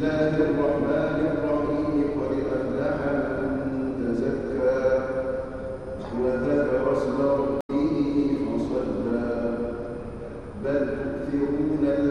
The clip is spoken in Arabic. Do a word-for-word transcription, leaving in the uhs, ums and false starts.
الله الرحمن الرحيم قد أفلح من تزكى وذكر اسم ربه فصلى بل تؤثرون